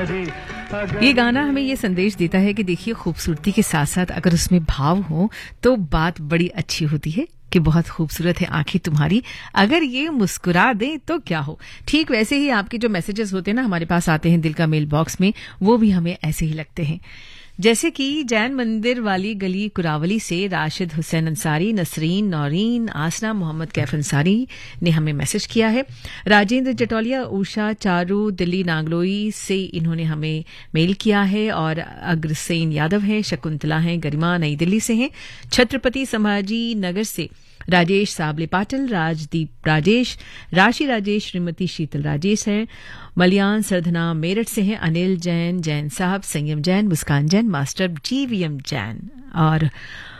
ये गाना हमें ये संदेश देता है कि देखिए, खूबसूरती के साथ साथ अगर उसमें भाव हो तो बात बड़ी अच्छी होती है कि बहुत खूबसूरत है आंखें तुम्हारी, अगर ये मुस्कुरा दें तो क्या हो। ठीक वैसे ही आपके जो मैसेजेस होते हैं ना, हमारे पास आते हैं दिल का मेल बॉक्स में, वो भी हमें ऐसे ही लगते हैं। जैसे कि जैन मंदिर वाली गली कुरावली से राशिद हुसैन अंसारी, नसरीन, नौरीन, आसना, मोहम्मद कैफ अंसारी ने हमें मैसेज किया है। राजेंद्र जटौलिया, उषा, चारू, दिल्ली नांगलोई से इन्होंने हमें मेल किया है। और अग्रसेन यादव हैं, शकुंतला हैं, गरिमा नई दिल्ली से हैं। छत्रपति संभाजी नगर से राजेश साबले पाटिल, राजदीप राजेश, राशि राजेश, श्रीमती शीतल राजेश हैं। मलियान सरधना मेरठ से हैं। अनिल जैन, जैन साहब, संयम जैन, मुस्कान जैन, मास्टर जीवीएम जैन। और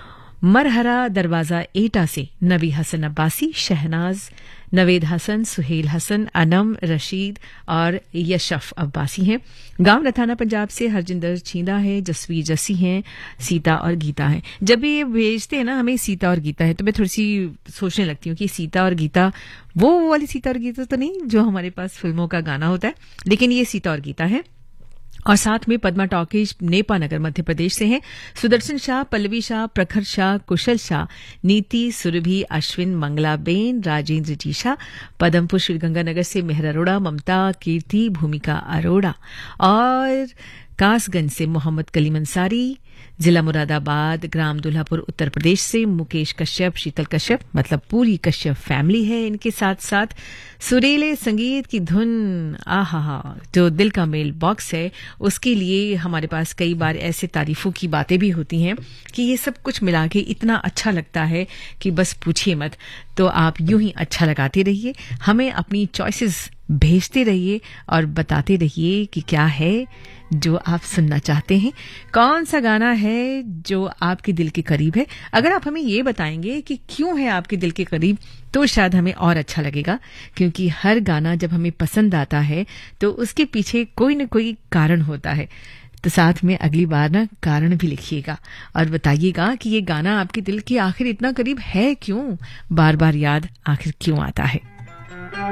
मरहरा दरवाजा एटा से नबी हसन अब्बासी, शहनाज, नवेद हसन, सुहेल हसन, अनम रशीद और यशफ अब्बासी हैं। गांव रथाना पंजाब से हरजिंदर छींदा है, जसवीर जसी हैं, सीता और गीता हैं। जब भी ये भेजते हैं ना हमें सीता और गीता है, तो मैं थोड़ी सी सोचने लगती हूँ कि सीता और गीता वो वाली सीता और गीता तो नहीं जो हमारे पास फिल्मों का गाना होता है, लेकिन ये सीता और गीता है। और साथ में पद्मा टॉकीज नेपा नगर मध्य प्रदेश से हैं। सुदर्शन शाह, पल्लवी शाह, प्रखर शाह, कुशल शाह, नीति, सुरभि, अश्विन, मंगलाबेन, राजेंद्र जी शाह, पदमपुर श्रीगंगानगर से मेहर अरोड़ा, ममता, कीर्ति, भूमिका अरोड़ा। और कासगंज से मोहम्मद कलीम अंसारी, जिला मुरादाबाद, ग्राम दुल्हापुर उत्तर प्रदेश से मुकेश कश्यप, शीतल कश्यप, मतलब पूरी कश्यप फैमिली है इनके साथ साथ। सुरीले संगीत की धुन, आहा, जो दिल का मेल बॉक्स है उसके लिए हमारे पास कई बार ऐसे तारीफों की बातें भी होती हैं कि ये सब कुछ मिला के इतना अच्छा लगता है कि बस पूछिए मत। तो आप यूं ही अच्छा लगाते रहिए, हमें अपनी चॉइसेस भेजते रहिए और बताते रहिए कि क्या है जो आप सुनना चाहते हैं, कौन सा गाना है जो आपके दिल के करीब है। अगर आप हमें ये बताएंगे कि क्यों है आपके दिल के करीब, तो शायद हमें और अच्छा लगेगा, क्योंकि हर गाना जब हमें पसंद आता है तो उसके पीछे कोई न कोई कारण होता है। तो साथ में अगली बार ना कारण भी लिखिएगा और बताइएगा कि ये गाना आपके दिल के आखिर इतना करीब है क्यों, बार बार याद आखिर क्यों आता है।